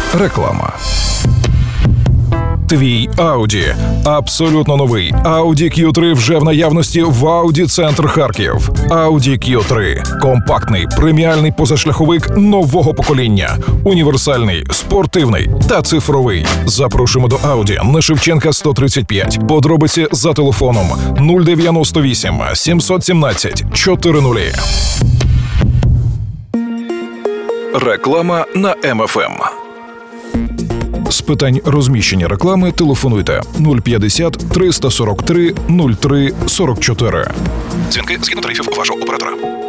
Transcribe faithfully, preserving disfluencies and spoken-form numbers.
Реклама. Твій Audi. Абсолютно новий Audi кью три вже в наявності в Audi Центр Харків. Audi кью три – компактний, преміальний позашляховик нового покоління. Універсальний, спортивний та цифровий. Запрошуємо до Audi на Шевченка сто тридцять п'ять. Подробиці за телефоном нуль дев'яносто вісім сімсот сімнадцять чотирнадцять. Реклама на ем еф ем. З питань розміщення реклами телефонуйте нуль п'ятдесят триста сорок три нуль три сорок чотири. Дзвінки згідно тарифів вашого оператора.